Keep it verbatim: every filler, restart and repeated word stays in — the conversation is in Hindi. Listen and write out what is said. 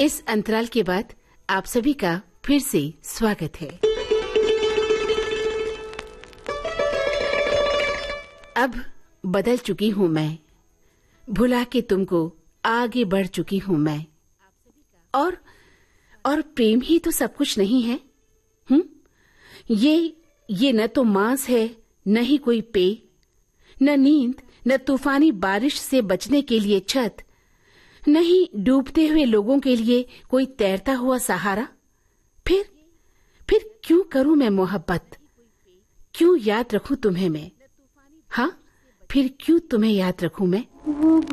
इस अंतराल के बाद आप सभी का फिर से स्वागत है। अब बदल चुकी हूँ मैं, भुला के तुमको आगे बढ़ चुकी हूँ मैं। और और प्रेम ही तो सब कुछ नहीं है। हम्म ये ये न तो मांस है, न ही कोई पेय, न नींद, न तूफानी बारिश से बचने के लिए छत, न ही डूबते हुए लोगों के लिए कोई तैरता हुआ सहारा। फिर फिर क्यों करूं मैं मोहब्बत, क्यों याद रखूं तुम्हें मैं? हाँ, फिर क्यों तुम्हें याद रखूं मैं?